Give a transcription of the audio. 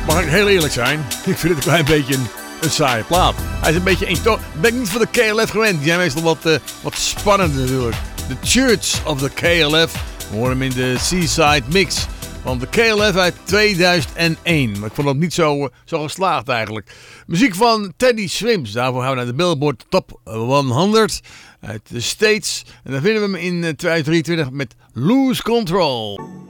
Mag ik heel eerlijk zijn? Ik vind het een klein beetje een saaie plaat. Hij is een beetje eentonig. Ben ik niet van de KLF gewend. Die zijn meestal wat spannender natuurlijk. The Church of the KLF. We horen hem in de Seaside Mix. Van de KLF uit 2001. Maar ik vond dat niet zo geslaagd eigenlijk. Muziek van Teddy Swims. Daarvoor gaan we naar de Billboard Top 100 uit de States. En dan vinden we hem in 2023 met Lose Control.